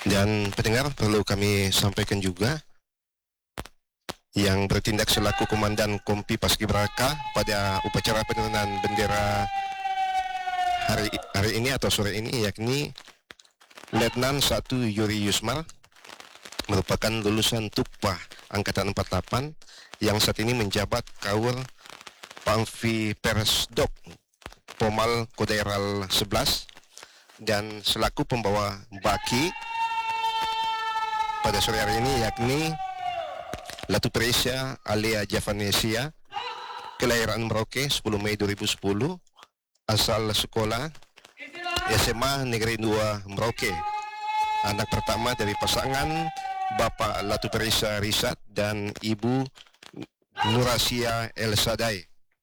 Dan pendengar, perlu kami sampaikan juga yang bertindak selaku Komandan Kompi Paskibraka pada upacara penurunan bendera hari ini atau sore ini, yakni Letnan 1 Yuri Yusmar, merupakan lulusan TUPPA Angkatan 48 yang saat ini menjabat Kawur Pamfi Persdok Pomal Koderal 11, dan selaku pembawa baki pada sore hari ini yakni Latu Presia Alia Javanesia, kelahiran Merauke 10 Mei 2010, asal sekolah SMA Negeri 2 Merauke, anak pertama dari pasangan Bapak Latu Presia Risat dan Ibu Nurasia Elsadai.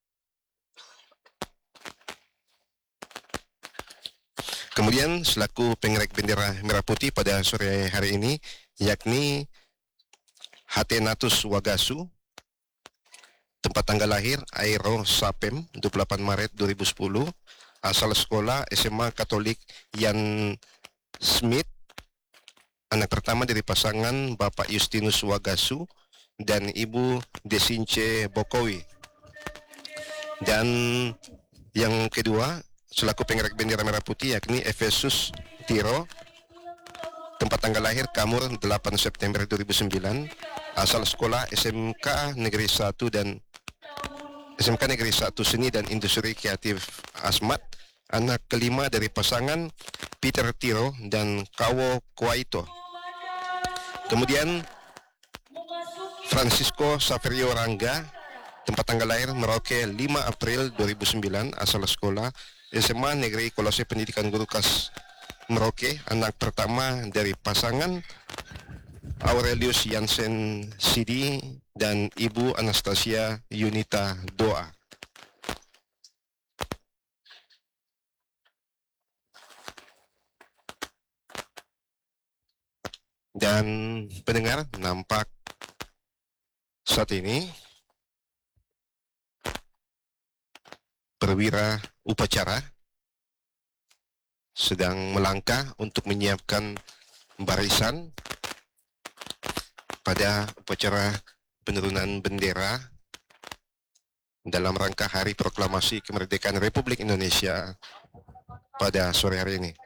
Kemudian selaku pengerek bendera merah putih pada sore hari ini yakni Hatenatus Wagasu, tempat tanggal lahir Aero Sapem 28 Maret 2010, asal sekolah SMA Katolik Yan Smith, anak pertama dari pasangan Bapak Justinus Wagasu dan Ibu Desince Bokowi. Dan yang kedua selaku pengerek bendera merah putih yakni Efesus Tiro, tempat tanggal lahir Kamur 8 September 2009, asal sekolah SMK Negeri 1 dan SMK Negeri 1 Seni dan Industri Kreatif Asmat, anak kelima dari pasangan Peter Tiro dan Kawo Kuaito. Kemudian Francisco Saverio Rangga, tempat tanggal lahir Merauke 5 April 2009, asal sekolah SMA Negeri Kolose Pendidikan Guru Kas Merauke, anak pertama dari pasangan Aurelius Yansen Sidi dan Ibu Anastasia Yunita Doa. Dan pendengar, nampak saat ini perwira upacara sedang melangkah untuk menyiapkan barisan pada upacara penurunan bendera dalam rangka Hari Proklamasi Kemerdekaan Republik Indonesia pada sore hari ini.